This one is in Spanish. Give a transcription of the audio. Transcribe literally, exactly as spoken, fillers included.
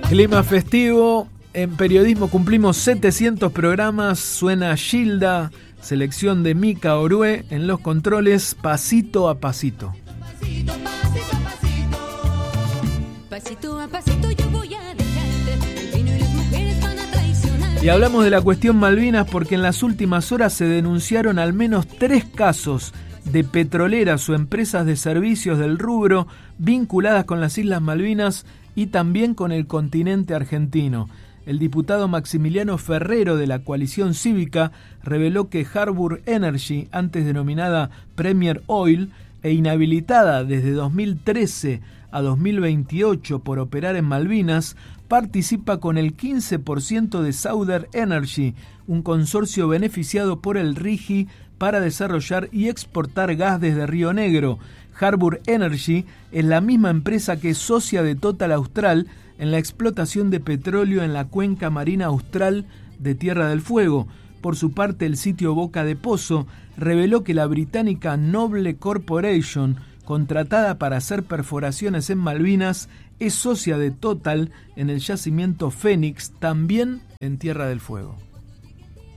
Clima festivo, en periodismo cumplimos setecientos programas, suena Gilda, selección de Mica Orué en los controles, pasito a pasito. Pasito, pasito a pasito, pasito a pasito yo voy a dejarte, el vino y las mujeres van a traicionar. Y hablamos de la cuestión Malvinas porque en las últimas horas se denunciaron al menos tres casos de petroleras o empresas de servicios del rubro vinculadas con las Islas Malvinas y también con el continente argentino. El diputado Maximiliano Ferrero de la coalición cívica reveló que Harbour Energy, antes denominada Premier Oil e inhabilitada desde dos mil trece a dos mil veintiocho por operar en Malvinas, participa con el quince por ciento de Southern Energy, un consorcio beneficiado por el RIGI para desarrollar y exportar gas desde Río Negro. Harbour Energy es la misma empresa que es socia de Total Austral en la explotación de petróleo en la cuenca marina austral de Tierra del Fuego. Por su parte, el sitio Boca de Pozo reveló que la británica Noble Corporation, contratada para hacer perforaciones en Malvinas, es socia de Total en el yacimiento Fénix, también en Tierra del Fuego.